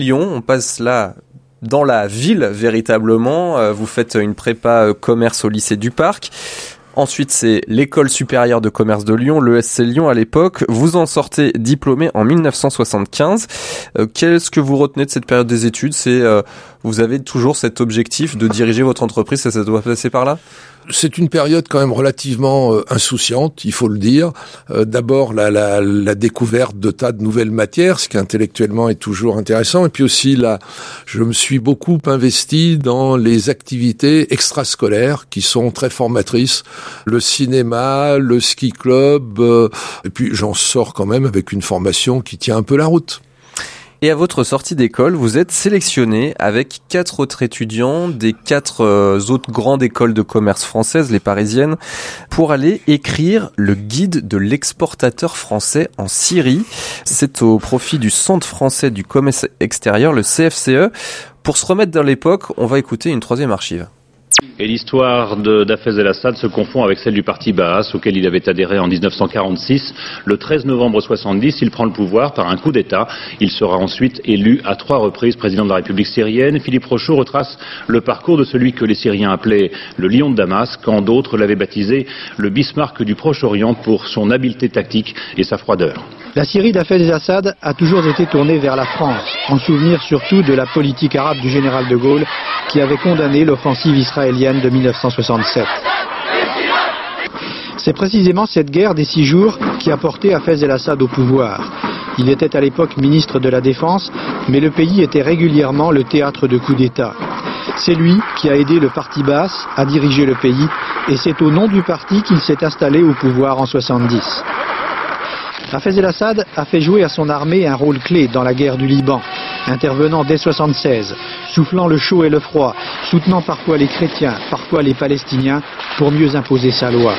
Lyon, on passe là dans la ville véritablement. Vous faites une prépa commerce au lycée du Parc. Ensuite, c'est l'école supérieure de commerce de Lyon, l'ESC Lyon à l'époque. Vous en sortez diplômé en 1975. Qu'est-ce que vous retenez de cette période des études ? Vous avez toujours cet objectif de diriger votre entreprise, ça doit passer par là ? C'est une période quand même relativement insouciante, il faut le dire. D'abord, la découverte de tas de nouvelles matières, ce qui intellectuellement est toujours intéressant. Et puis aussi, je me suis beaucoup investi dans les activités extrascolaires qui sont très formatrices. Le cinéma, le ski club, et puis j'en sors quand même avec une formation qui tient un peu la route. Et à votre sortie d'école, vous êtes sélectionné avec 4 autres étudiants des 4 autres grandes écoles de commerce françaises, les parisiennes, pour aller écrire le guide de l'exportateur français en Syrie. C'est au profit du Centre français du commerce extérieur, le CFCE. Pour se remettre dans l'époque, on va écouter une 3e archive. Et l'histoire d'Hafez el-Assad se confond avec celle du parti Baas, auquel il avait adhéré en 1946. Le 13 novembre 70, il prend le pouvoir par un coup d'État. Il sera ensuite élu à 3 reprises président de la République syrienne. Philippe Rochaud retrace le parcours de celui que les Syriens appelaient le lion de Damas, quand d'autres l'avaient baptisé le Bismarck du Proche-Orient pour son habileté tactique et sa froideur. La Syrie d'Hafez el-Assad a toujours été tournée vers la France, en souvenir surtout de la politique arabe du général de Gaulle qui avait condamné l'offensive israélienne de 1967. C'est précisément cette guerre des 6 jours qui a porté Hafez el-Assad au pouvoir. Il était à l'époque ministre de la Défense, mais le pays était régulièrement le théâtre de coups d'État. C'est lui qui a aidé le parti Baas à diriger le pays, et c'est au nom du parti qu'il s'est installé au pouvoir en 70. Hafez el-Assad a fait jouer à son armée un rôle clé dans la guerre du Liban, intervenant dès 1976, soufflant le chaud et le froid, soutenant parfois les chrétiens, parfois les Palestiniens, pour mieux imposer sa loi.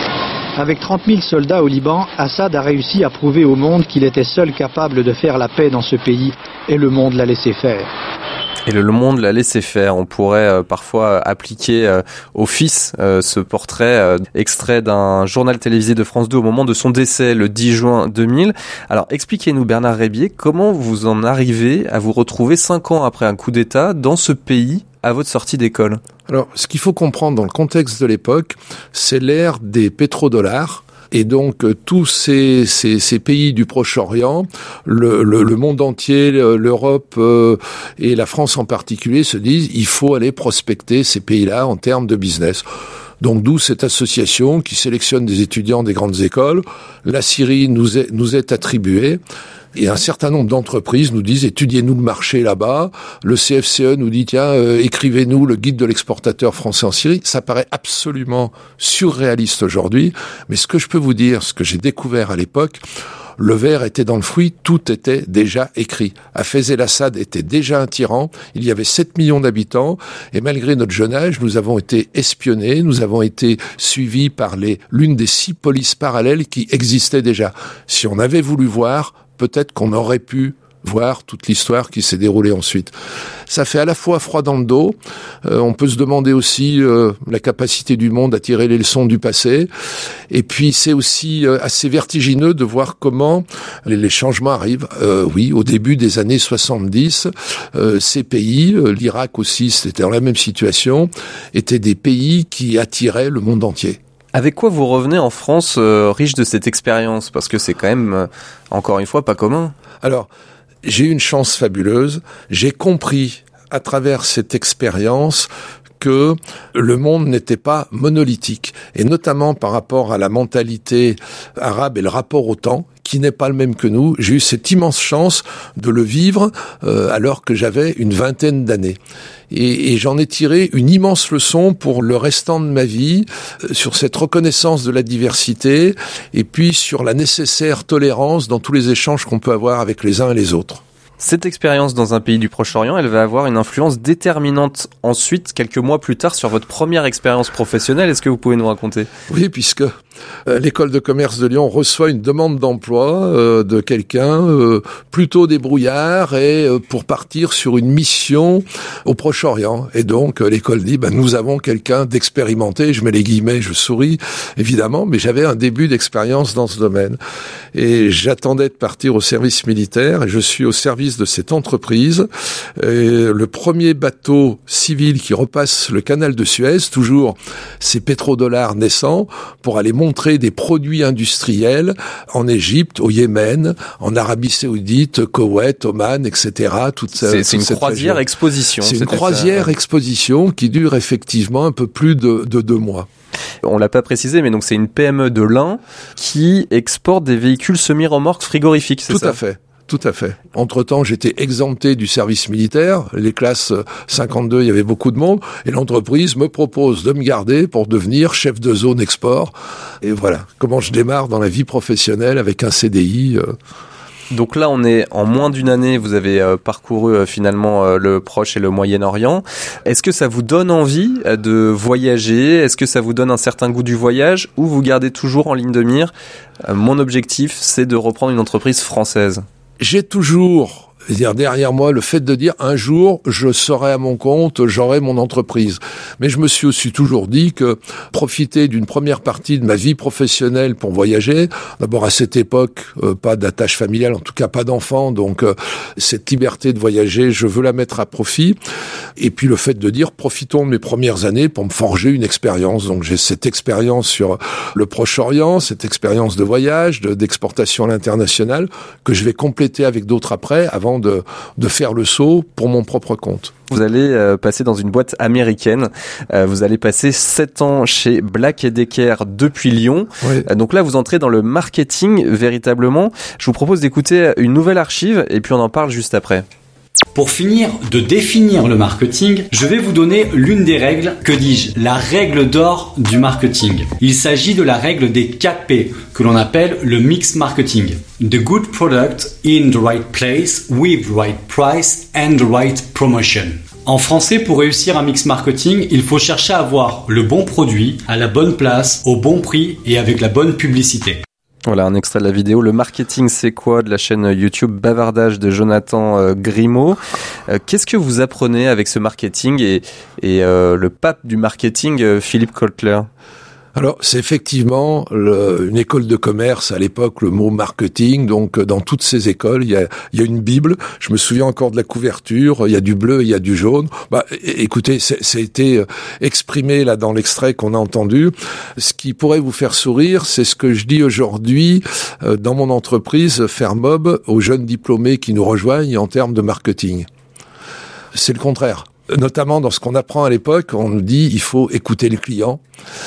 Avec 30 000 soldats au Liban, Assad a réussi à prouver au monde qu'il était seul capable de faire la paix dans ce pays, et le monde l'a laissé faire. Et le monde l'a laissé faire. On pourrait parfois appliquer au fils ce portrait extrait d'un journal télévisé de France 2 au moment de son décès le 10 juin 2000. Alors expliquez-nous Bernard Rébier, comment vous en arrivez à vous retrouver 5 ans après un coup d'État dans ce pays à votre sortie d'école ? Alors ce qu'il faut comprendre dans le contexte de l'époque, c'est l'ère des pétrodollars. Et donc tous ces pays du Proche-Orient, le monde entier, l'Europe et la France en particulier se disent il faut aller prospecter ces pays-là en termes de business. Donc d'où cette association qui sélectionne des étudiants des grandes écoles. La Syrie nous est attribuée. Et un certain nombre d'entreprises nous disent étudiez-nous le marché là-bas. Le CFCE nous dit tiens, écrivez-nous le guide de l'exportateur français en Syrie. Ça paraît absolument surréaliste aujourd'hui, mais ce que je peux vous dire, ce que j'ai découvert à l'époque, le verre était dans le fruit, tout était déjà écrit. Hafez el-Assad était déjà un tyran, il y avait 7 millions d'habitants, et malgré notre jeune âge, nous avons été espionnés, nous avons été suivis par l'une des 6 polices parallèles qui existaient déjà. Si on avait voulu voir, peut-être qu'on aurait pu voir toute l'histoire qui s'est déroulée ensuite. Ça fait à la fois froid dans le dos, on peut se demander aussi la capacité du monde à tirer les leçons du passé, et puis c'est aussi assez vertigineux de voir comment les changements arrivent. Oui, au début des années 70, ces pays, l'Irak aussi, c'était dans la même situation, étaient des pays qui attiraient le monde entier. Avec quoi vous revenez en France riche de cette expérience ? Parce que c'est quand même, encore une fois, pas commun. Alors, j'ai eu une chance fabuleuse. J'ai compris à travers cette expérience que le monde n'était pas monolithique, et notamment par rapport à la mentalité arabe et le rapport au temps, qui n'est pas le même que nous. J'ai eu cette immense chance de le vivre alors que j'avais une 20aine d'années. Et j'en ai tiré une immense leçon pour le restant de ma vie, sur cette reconnaissance de la diversité, et puis sur la nécessaire tolérance dans tous les échanges qu'on peut avoir avec les uns et les autres. Cette expérience dans un pays du Proche-Orient, elle va avoir une influence déterminante ensuite, quelques mois plus tard, sur votre première expérience professionnelle. Est-ce que vous pouvez nous raconter ? Oui, puisque l'école de commerce de Lyon reçoit une demande d'emploi de quelqu'un plutôt débrouillard et pour partir sur une mission au Proche-Orient. Et donc l'école dit nous avons quelqu'un d'expérimenté, je mets les guillemets, je souris évidemment, mais j'avais un début d'expérience dans ce domaine. Et j'attendais de partir au service militaire et je suis au service de cette entreprise. Et le premier bateau civil qui repasse le canal de Suez, toujours ces pétrodollars naissants, pour aller montrer des produits industriels en Égypte, au Yémen, en Arabie Saoudite, Koweït, Oman, etc. C'est une croisière exposition. C'est une croisière exposition qui dure effectivement un peu plus de 2 mois. On l'a pas précisé, mais donc c'est une PME de l'Ain qui exporte des véhicules semi-remorques frigorifiques, c'est ça ? Tout à fait. Tout à fait. Entre-temps, j'étais exempté du service militaire. Les classes 52, il y avait beaucoup de monde. Et l'entreprise me propose de me garder pour devenir chef de zone export. Et voilà comment je démarre dans la vie professionnelle avec un CDI. Donc là, on est en moins d'une année, vous avez parcouru finalement le Proche et le Moyen-Orient. Est-ce que ça vous donne envie de voyager ? Est-ce que ça vous donne un certain goût du voyage ? Ou vous gardez toujours en ligne de mire mon objectif, c'est de reprendre une entreprise française ? J'ai toujours derrière moi le fait de dire un jour je serai à mon compte, j'aurai mon entreprise. Mais je me suis aussi toujours dit que profiter d'une première partie de ma vie professionnelle pour voyager, d'abord à cette époque pas d'attache familiale, en tout cas pas d'enfant, donc cette liberté de voyager, je veux la mettre à profit. Et puis le fait de dire profitons de mes premières années pour me forger une expérience. Donc j'ai cette expérience sur le Proche-Orient, cette expérience de voyage, d'exportation à l'international que je vais compléter avec d'autres après, avant de faire le saut pour mon propre compte. Vous allez passer dans une boîte américaine. Vous allez passer 7 ans chez Black & Decker depuis Lyon. Oui. Donc là, vous entrez dans le marketing véritablement. Je vous propose d'écouter une nouvelle archive et puis on en parle juste après. Pour finir de définir le marketing, je vais vous donner l'une des règles, que dis-je, la règle d'or du marketing. Il s'agit de la règle des 4 P, que l'on appelle le mix marketing. The good product in the right place, with the right price and the right promotion. En français, pour réussir un mix marketing, il faut chercher à avoir le bon produit, à la bonne place, au bon prix et avec la bonne publicité. Voilà un extrait de la vidéo. Le marketing, c'est quoi ? De la chaîne YouTube Bavardage de Jonathan Grimaud. Qu'est-ce que vous apprenez avec ce marketing et le pape du marketing, Philippe Kotler ? Alors, c'est effectivement une école de commerce, à l'époque, le mot marketing. Donc, dans toutes ces écoles, il y a une Bible. Je me souviens encore de la couverture. Il y a du bleu, il y a du jaune. Écoutez, ça a été exprimé là dans l'extrait qu'on a entendu. Ce qui pourrait vous faire sourire, c'est ce que je dis aujourd'hui dans mon entreprise Fermob aux jeunes diplômés qui nous rejoignent en termes de marketing. C'est le contraire. Notamment dans ce qu'on apprend à l'époque, on nous dit il faut écouter le client.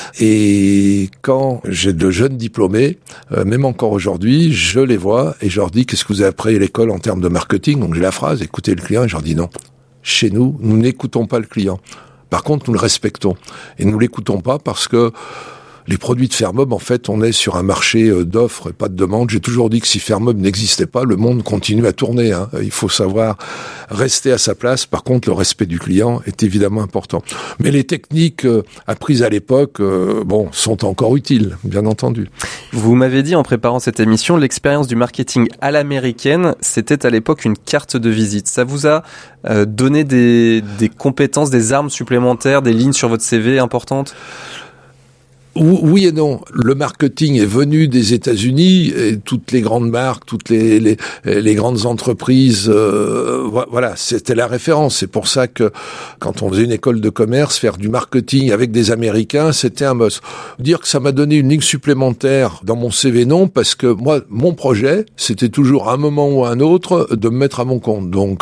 Et quand j'ai de jeunes diplômés, même encore aujourd'hui, je les vois et je leur dis qu'est-ce que vous avez appris à l'école en termes de marketing ? Donc j'ai la phrase écoutez le client et je leur dis non. Chez nous, nous n'écoutons pas le client. Par contre, nous le respectons. Et nous l'écoutons pas parce que les produits de Fermob, en fait, on est sur un marché d'offres et pas de demande. J'ai toujours dit que si Fermob n'existait pas, le monde continue à tourner. Il faut savoir rester à sa place. Par contre, le respect du client est évidemment important. Mais les techniques apprises à l'époque, sont encore utiles, bien entendu. Vous m'avez dit en préparant cette émission, l'expérience du marketing à l'américaine, c'était à l'époque une carte de visite. Ça vous a donné des compétences, des armes supplémentaires, des lignes sur votre CV importantes ? Oui et non. Le marketing est venu des États-Unis et toutes les grandes marques, toutes les grandes entreprises, voilà, c'était la référence. C'est pour ça que quand on faisait une école de commerce, faire du marketing avec des Américains, c'était un must. Dire que ça m'a donné une ligne supplémentaire dans mon CV, non, parce que moi, mon projet, c'était toujours à un moment ou à un autre de me mettre à mon compte. Donc,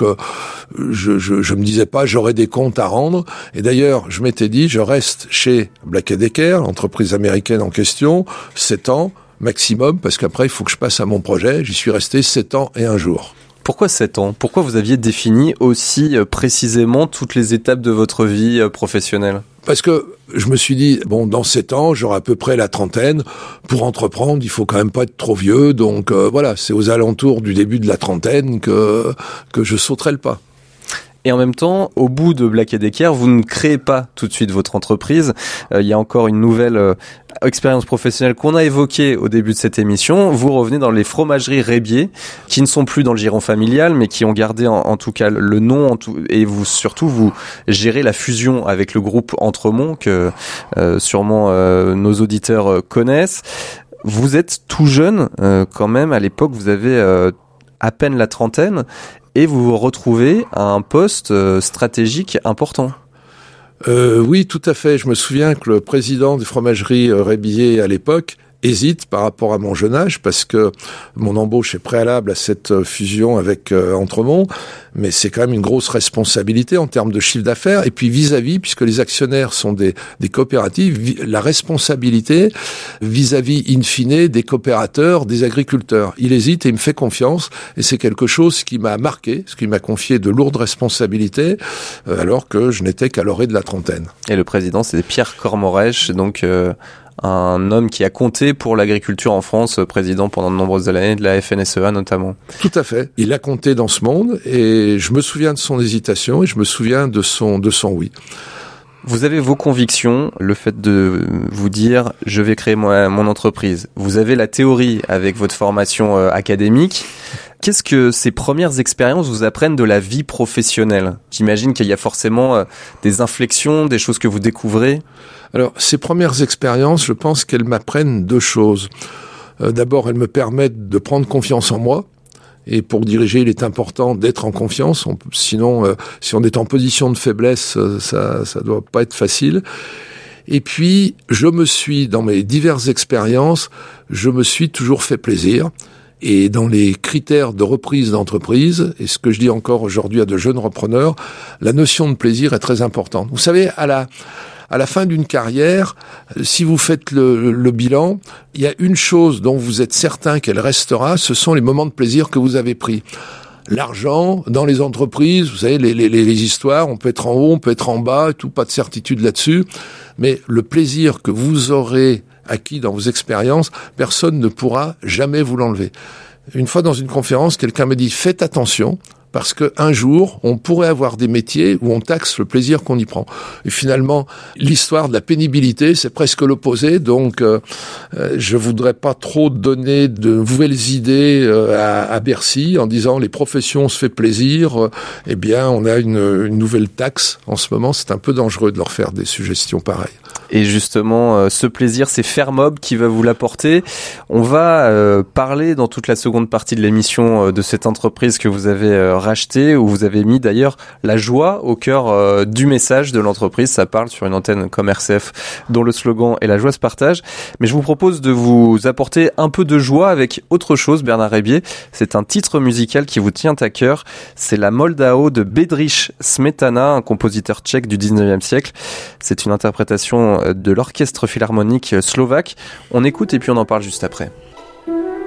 je me disais pas, j'aurais des comptes à rendre. Et d'ailleurs, je m'étais dit, je reste chez Black & Decker, l'entreprise américaine en question, 7 ans maximum, parce qu'après, il faut que je passe à mon projet. J'y suis resté 7 ans et 1 jour. Pourquoi 7 ans ? Pourquoi vous aviez défini aussi précisément toutes les étapes de votre vie professionnelle ? Parce que je me suis dit, dans 7 ans, j'aurai à peu près la trentaine. Pour entreprendre, il faut quand même pas être trop vieux. Donc voilà, c'est aux alentours du début de la trentaine que je sauterai le pas. Et en même temps, au bout de Black & Decker, vous ne créez pas tout de suite votre entreprise. Il y a encore une nouvelle expérience professionnelle qu'on a évoquée au début de cette émission. Vous revenez dans les fromageries Rébier, qui ne sont plus dans le giron familial, mais qui ont gardé en tout cas le nom. Et vous gérez la fusion avec le groupe Entremont, que sûrement nos auditeurs connaissent. Vous êtes tout jeune quand même. À l'époque, vous avez à peine la trentaine. Et vous vous retrouvez à un poste stratégique important. Oui, tout à fait. Je me souviens que le président des fromageries Rébier à l'époque hésite par rapport à mon jeune âge, parce que mon embauche est préalable à cette fusion avec Entremont, mais c'est quand même une grosse responsabilité en termes de chiffre d'affaires, et puis vis-à-vis, puisque les actionnaires sont des coopératives, la responsabilité vis-à-vis in fine des coopérateurs, des agriculteurs. Il hésite et il me fait confiance, et c'est quelque chose qui m'a marqué, ce qui m'a confié de lourdes responsabilités, alors que je n'étais qu'à l'orée de la trentaine. Et le président, c'est Pierre Cormorèche, donc un homme qui a compté pour l'agriculture en France, président pendant de nombreuses années de la FNSEA notamment. Tout à fait. Il a compté dans ce monde et je me souviens de son hésitation et je me souviens de son oui. Vous avez vos convictions, le fait de vous dire « je vais créer mon entreprise ». Vous avez la théorie avec votre formation académique. Qu'est-ce que ces premières expériences vous apprennent de la vie professionnelle ? J'imagine qu'il y a forcément des inflexions, des choses que vous découvrez. Alors, ces premières expériences, je pense qu'elles m'apprennent deux choses. D'abord, elles me permettent de prendre confiance en moi. Et pour diriger, il est important d'être en confiance. Sinon, si on est en position de faiblesse, ça doit pas être facile. Et puis, dans mes diverses expériences, je me suis toujours fait plaisir. Et dans les critères de reprise d'entreprise, et ce que je dis encore aujourd'hui à de jeunes repreneurs, la notion de plaisir est très importante. Vous savez, à la fin d'une carrière, si vous faites le bilan, il y a une chose dont vous êtes certain qu'elle restera, ce sont les moments de plaisir que vous avez pris. L'argent, dans les entreprises, vous savez, les histoires, on peut être en haut, on peut être en bas, et tout, pas de certitude là-dessus, mais le plaisir que vous aurez acquis dans vos expériences, personne ne pourra jamais vous l'enlever. Une fois dans une conférence, quelqu'un me dit « Faites attention ». Parce que un jour, on pourrait avoir des métiers où on taxe le plaisir qu'on y prend. Et finalement, l'histoire de la pénibilité, c'est presque l'opposé. Donc, je voudrais pas trop donner de nouvelles idées à Bercy en disant les professions se fait plaisir. Eh bien, on a une nouvelle taxe en ce moment. C'est un peu dangereux de leur faire des suggestions pareilles. Et justement, ce plaisir, c'est Fermob qui va vous l'apporter. On va parler dans toute la seconde partie de l'émission de cette entreprise que vous avez rachetée, où vous avez mis d'ailleurs la joie au cœur du message de l'entreprise. Ça parle sur une antenne comme RCF, dont le slogan est « La joie se partage ». Mais je vous propose de vous apporter un peu de joie avec autre chose, Bernard Rébier. C'est un titre musical qui vous tient à cœur. C'est la Moldao de Bedřich Smetana, un compositeur tchèque du 19e siècle. C'est une interprétation de l'orchestre philharmonique slovaque. On écoute et puis on en parle juste après.